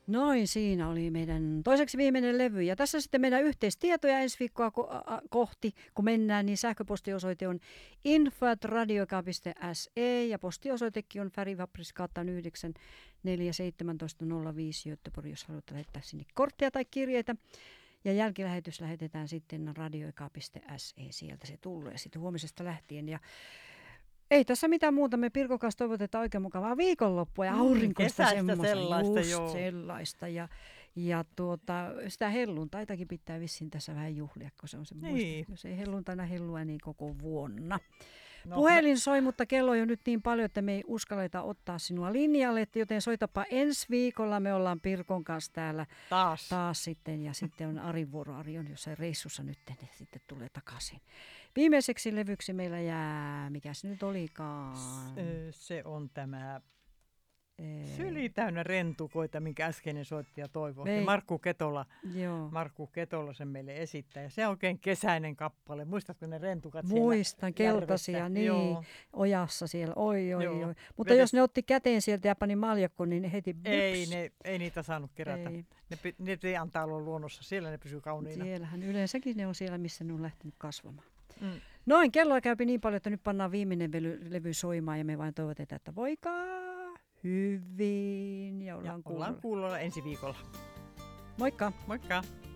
Noin, siinä oli meidän toiseksi viimeinen levy. Ja tässä sitten meidän yhteistietoja ensi viikkoa kohti, kun mennään, niin sähköpostiosoite on info@radioika.se ja postiosoitekin on Färgfabriksgatan 9 4705 Göteborg, jos haluat lähettää sinne kortteja tai kirjeitä. Ja jälkilähetys lähetetään sitten radioika.se, sieltä se tulee sitten huomisesta lähtien. Ja ei tässä mitään muuta. Me Pirkon kanssa toivotetaan oikein mukavaa viikonloppua ja aurinkoista sellaista, just sellaista. Ja sitä helluntaitakin pitää vissiin tässä vähän juhlia, kun se on semmoista. Niin. Jos ei helluntaina hellua, niin koko vuonna. No, Puhelin soi, mutta kello on jo nyt niin paljon, että me ei uskalleta ottaa sinua linjalle, joten soitapa ensi viikolla. Me ollaan Pirkon kanssa täällä taas sitten, ja sitten on Arin vuoro. Ari on jossain reissussa nyt, ne sitten tulee takaisin. Viimeiseksi levyksi meillä jää, mikä se nyt olikaan? Se on tämä Syli täynnä rentukoita, minkä äskeinen soittaja toivoi. Ja Markku Ketola sen meille esittää. Ja se on oikein kesäinen kappale. Muistatko ne rentukat siellä Muistan, keltaisia, järvessä? niin, Joo. ojassa siellä. Oi. Mutta Vedet... jos ne otti käteen sieltä ja pani maljakon, niin ne heti byps. Ei niitä saanut kerätä. Ne ei antaa olla luonnossa. Siellä ne pysyy kauniina. Siellähän yleensäkin ne on siellä, missä ne on lähtenyt kasvamaan. Noin, kelloa käypi niin paljon, että nyt pannaan viimeinen levy soimaan ja me vain toivotetaan, että voikaa hyvin. Ja ollaan kuulolla kuulolla ensi viikolla. Moikka! Moikka!